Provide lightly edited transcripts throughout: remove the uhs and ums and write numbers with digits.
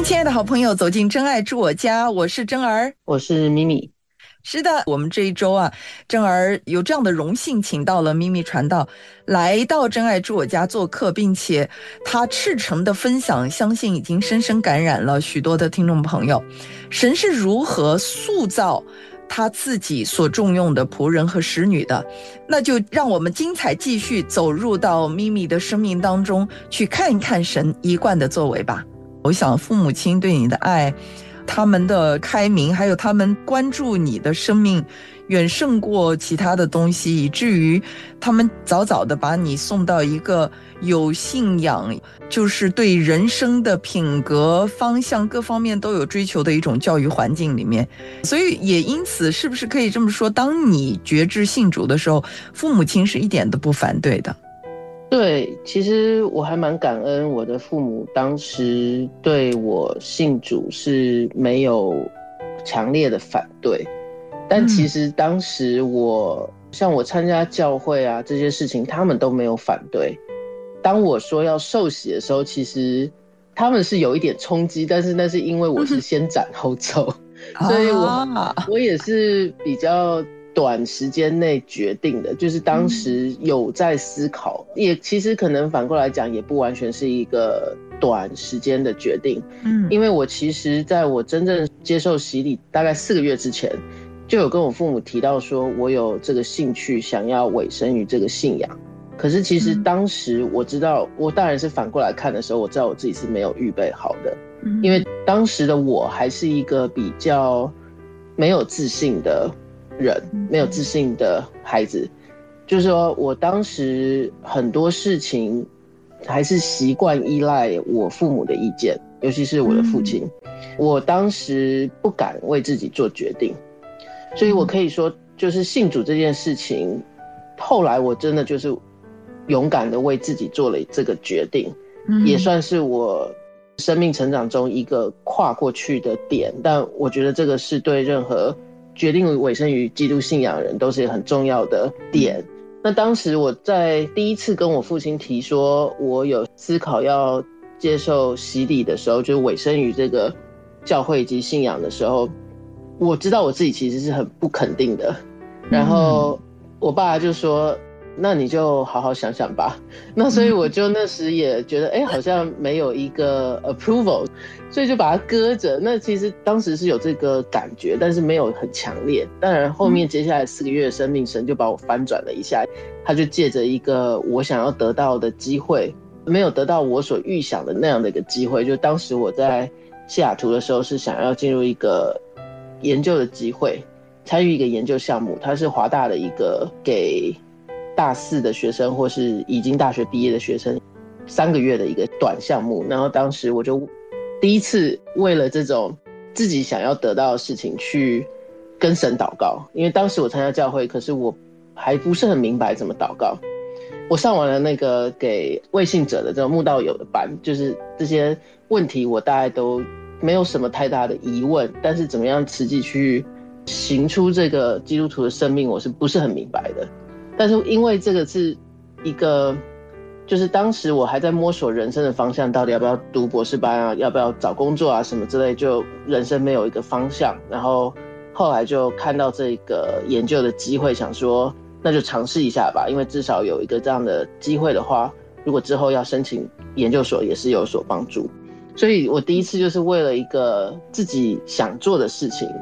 亲爱的好朋友，走进真爱住我家，我是真儿， 我是咪咪。 是的，我们这一周啊，真儿有这样的荣幸，请到了咪咪传道来到真爱住我家做客，并且他赤诚的分享，相信已经深深感染了许多的听众朋友。神是如何塑造他自己所重用的仆人和使女的，那就让我们精彩继续走入到咪咪的生命当中，去看一看神一贯的作为吧。我想父母亲对你的爱，他们的开明，还有他们关注你的生命，远胜过其他的东西，以至于他们早早的把你送到一个有信仰，就是对人生的品格方向各方面都有追求的一种教育环境里面。所以也因此，是不是可以这么说，当你决志信主的时候，父母亲是一点都不反对的？ 对，其实我还蛮感恩我的父母当时对我信主是没有强烈的反对，但其实当时像我参加教会啊这些事情，他们都没有反对。当我说要受洗的时候，其实他们是有一点冲击，但是那是因为我是先斩后奏，所以我也是比较短时间内决定的，就是当时有在思考，也其实可能反过来讲，也不完全是一个短时间的决定。因为我其实在我真正接受洗礼大概4个月之前，就有跟我父母提到说我有这个兴趣想要委身于这个信仰。可是其实当时我知道，我当然是反过来看的时候，我知道我自己是没有预备好的，因为当时的我还是一个比较没有自信的人，没有自信的孩子，就是说我当时很多事情还是习惯依赖我父母的意见，尤其是我的父亲。我当时不敢为自己做决定，所以我可以说，就是信主这件事情，后来我真的就是勇敢的为自己做了这个决定，也算是我生命成长中一个跨过去的点。但我觉得这个是对任何决定委身于基督信仰的人都是很重要的点。那当时我在第一次跟我父亲提说我有思考要接受洗礼的时候，就是委身于这个教会及信仰的时候，我知道我自己其实是很不肯定的。然后我爸就说，那你就好好想想吧。那所以我就那时也觉得好像没有一个 approval， 所以就把它搁着。那其实当时是有这个感觉，但是没有很强烈。当然后面接下来4个月的生命，神就把我翻转了一下，他就借着一个我想要得到的机会，没有得到我所预想的那样的一个机会。就当时我在西雅图的时候是想要进入一个研究的机会，参与一个研究项目，它是华大的一个给大4的学生或是已经大学毕业的学生3个月的一个短项目。然后当时我就第一次为了这种自己想要得到的事情去跟神祷告，因为当时我参加教会，可是我还不是很明白怎么祷告。我上完了那个给未信者的这种慕道友的班，就是这些问题我大概都没有什么太大的疑问，但是怎么样实际去行出这个基督徒的生命，我是不是很明白的。但是因为这个是一个，就是当时我还在摸索人生的方向，到底要不要读博士班啊，要不要找工作啊什么之类，就人生没有一个方向。然后后来就看到这个研究的机会，想说那就尝试一下吧，因为至少有一个这样的机会的话，如果之后要申请研究所也是有所帮助。所以我第一次就是为了一个自己想做的事情。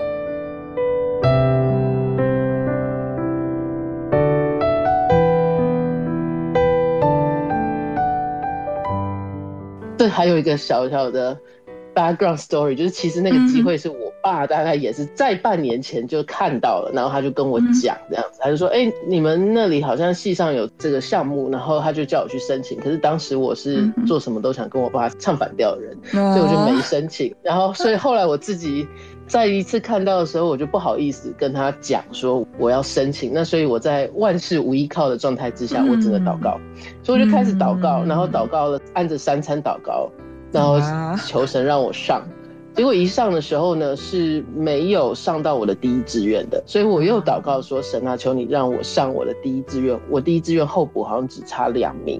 这还有一个小小的 background story， 就是其实那个机会是我爸大概也是在半年前就看到了，然后他就跟我讲这样子，他就说你们那里好像系上有这个项目，然后他就叫我去申请。可是当时我是做什么都想跟我爸唱反调的人，所以我就没申请。然后所以后来我自己在一次看到的时候，我就不好意思跟他讲说我要申请。那所以我在万事无依靠的状态之下，我只能祷告。所以我就开始祷告，然后祷告了，按着3餐祷告，然后求神让我上。结果一上的时候呢，是没有上到我的第1志愿的，所以我又祷告说，神啊，求你让我上我的第1志愿。我第1志愿候补好像只差2名，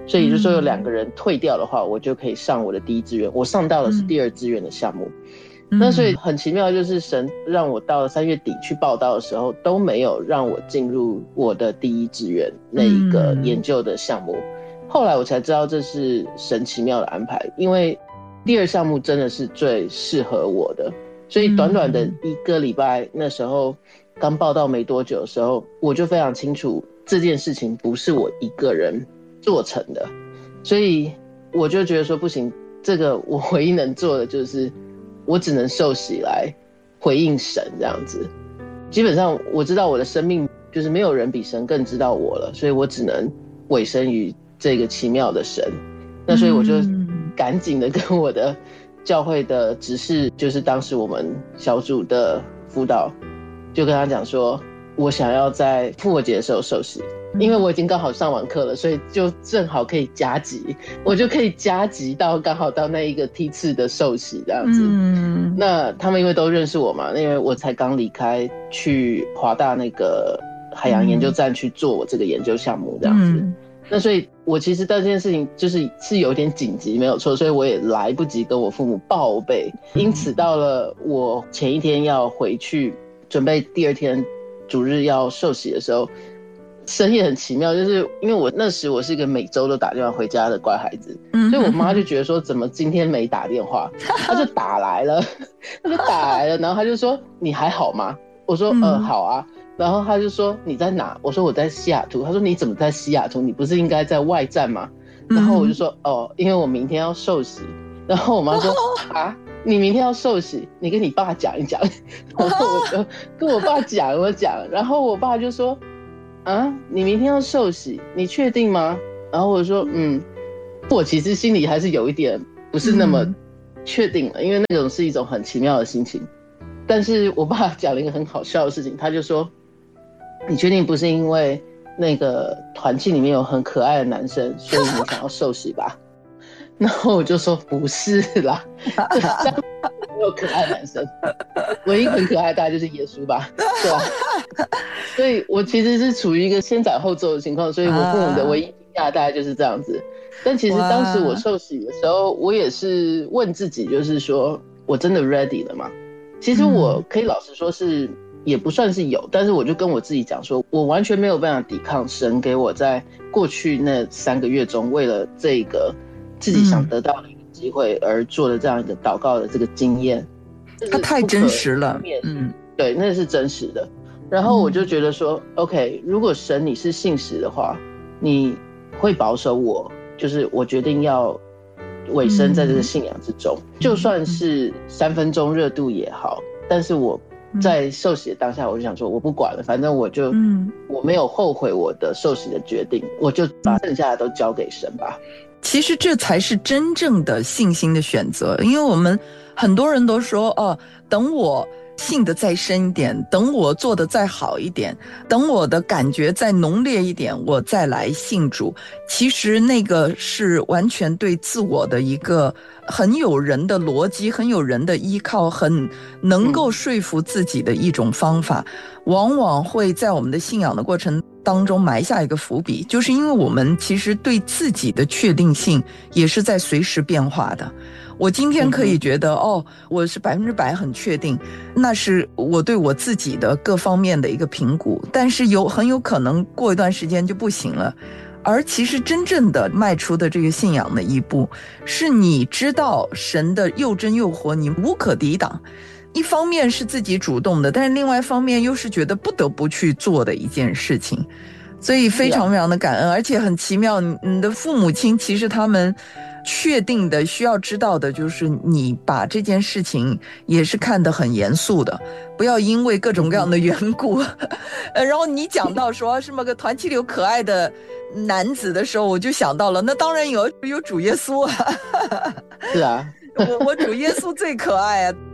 所以也就是说有2个人退掉的话，我就可以上我的第一志愿，我上到的是第2志愿的项目。那所以很奇妙，就是神让我到了3月底去报到的时候，都没有让我进入我的第1志愿那一个研究的项目。后来我才知道这是神奇妙的安排，因为第2项目真的是最适合我的，所以短短的1个礼拜，那时候刚报到没多久的时候，我就非常清楚这件事情不是我一个人做成的，所以我就觉得说不行，这个我唯一能做的就是我只能受洗来回应神这样子。基本上我知道我的生命就是没有人比神更知道我了，所以我只能委身于这个奇妙的神。那所以我就赶紧的跟我的教会的执事，就是当时我们小组的辅导，就跟他讲说我想要在复活节的时候受洗，因为我已经刚好上完课了，所以就正好可以加急，我就可以加急到刚好到那一个梯次的受洗这样子。那他们因为都认识我嘛，因为我才刚离开去华大那个海洋研究站去做我这个研究项目这样子。那所以我其实对这件事情是有点紧急没有错，所以我也来不及跟我父母报备，因此到了我前一天要回去准备第2天主日要受洗的时候，神也很奇妙，就是因为我那时我是一个每周都打电话回家的乖孩子，所以我妈就觉得说怎么今天没打电话，她就打来了，然后她就说你还好吗？我说好啊。然后他就说你在哪？我说我在西雅图。他说你怎么在西雅图？你不是应该在外站吗？然后我就说因为我明天要受洗。然后我妈说啊，你明天要受洗，你跟你爸讲一讲。然后我就跟我爸讲，然后我爸就说啊，你明天要受洗，你确定吗？然后我说我其实心里还是有一点不是那么确定了，因为那种是一种很奇妙的心情。但是我爸讲了一个很好笑的事情，他就说你确定不是因为那个团契里面有很可爱的男生，所以你想要受洗吧？然后我就说不是啦，没有可爱的男生，唯一很可爱的大概就是耶稣吧，对吧？所以我其实是处于一个先斩后奏的情况，所以我父母的唯一评价大概就是这样子。但其实当时我受洗的时候，我也是问自己，就是说我真的 ready 了吗？其实我可以老实说是也不算是有，但是我就跟我自己讲说，我完全没有办法抵抗神给我在过去那3个月中，为了这个自己想得到的一个机会而做的这样一个祷告的这个经验， 它太真实了。 对，那是真实的。然后我就觉得说，OK， 如果神你是信实的话，你会保守我，就是我决定要委身在这个信仰之中，就算是3分钟热度也好，但是我在受洗的当下，我就想说我不管了，反正我没有后悔我的受洗的决定，我就把剩下的都交给神吧。 其实这才是真正的信心的选择，因为我们很多人都说等我信得再深一点，等我做得再好一点，等我的感觉再浓烈一点，我再来信主。其实那个是完全对自我的一个很有人的逻辑，很有人的依靠，很能够说服自己的一种方法，往往会在我们的信仰的过程当中埋下一个伏笔，就是因为我们其实对自己的确定性也是在随时变化的。我今天可以觉得我是100%很确定，那是我对我自己的各方面的一个评估，但是很有可能过一段时间就不行了。而其实真正的迈出的这个信仰的一步，是你知道神的又真又活，你无可抵挡。一方面是自己主动的，但是另外一方面又是觉得不得不去做的一件事情，所以非常非常的感恩。而且很奇妙，你的父母亲其实他们确定的需要知道的就是你把这件事情也是看得很严肃的，不要因为各种各样的缘故然后你讲到说什么个团体里有可爱的男子的时候，我就想到了，那当然有主耶稣啊是啊我主耶稣最可爱啊。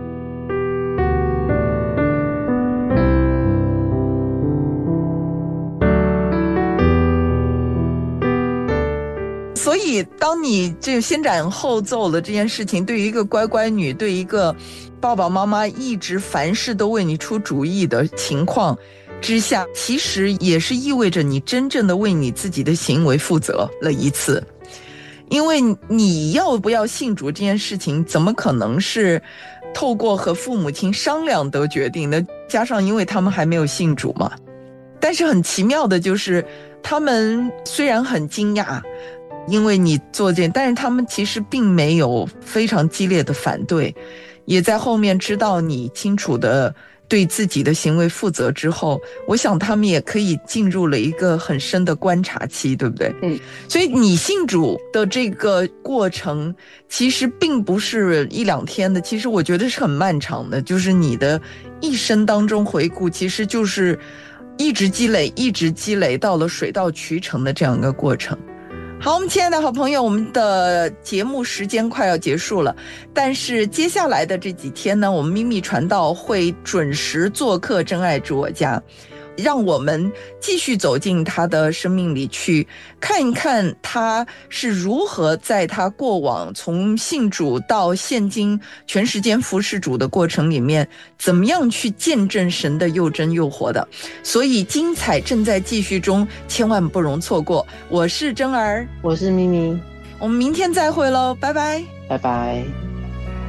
所以当你这先斩后奏了这件事情，对于一个乖乖女，对于一个爸爸妈妈一直凡事都为你出主意的情况， 之下，其实也是意味着你真正的为你自己的行为负责了一次。因为你要不要信主这件事情，怎么可能是透过和父母亲商量得决定的？加上因为他们还没有信主嘛。但是很奇妙的就是，他们虽然很惊讶，因为你做这，但是他们其实并没有非常激烈的反对，也在后面知道你清楚的对自己的行为负责之后，我想他们也可以进入了一个很深的观察期，对不对？所以你信主的这个过程其实并不是一两天的，其实我觉得是很漫长的，就是你的一生当中回顾，其实就是一直积累一直积累到了水到渠成的这样一个过程。好，我们亲爱的好朋友，我们的节目时间快要结束了，但是接下来的这几天呢，我们秘密传道会准时做客真爱主我家，让我们继续走进他的生命里去，看一看他是如何在他过往从信主到现今全时间服侍主的过程里面，怎么样去见证神的又真又活的。所以精彩正在继续中，千万不容错过。我是真儿， 我是咪咪， 我们明天再会喽，拜拜， 拜拜。